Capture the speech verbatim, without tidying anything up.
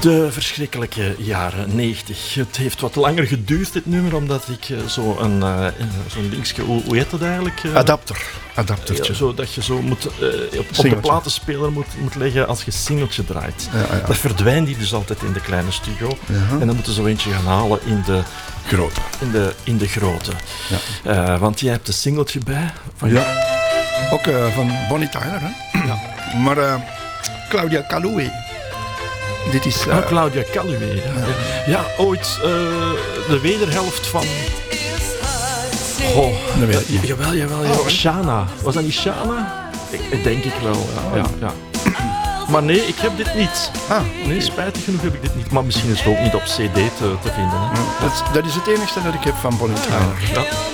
De verschrikkelijke jaren negentig. Het heeft wat langer geduurd, dit nummer, omdat ik uh, zo een, uh, zo'n dingetje, hoe, hoe heet dat eigenlijk? Uh, Adapter. Adaptertje. Ja, zo dat je zo moet, uh, op, op de platenspeler moet, moet leggen als je singeltje draait. Ja, ja. Dat verdwijnt die dus altijd in de kleine studio. Ja. En dan moeten ze zo eentje gaan halen in de grote. In de, in de grote. Ja. Uh, want jij hebt een singeltje bij. Van ja. Ook uh, van Bonnie Tyler, hè? Ja. Maar uh, Claudia Calloway. Dit is... Uh... Ah, Claudia Calloway. Ja, ja. ja ooit uh, de wederhelft van... Oh, dat weet ik niet. Jawel, jawel, jawel. Oh, Shana. Was dat niet Shana? Ik, ik denk ik wel, ja. ja, ja. Maar nee, ik heb dit niet. Ah, nee, spijtig genoeg heb ik dit niet. Maar misschien is het ook niet op cd te, te vinden. Hè. Dat, dat is het enige dat ik heb van Bonnie Tyler. Ja. Ja.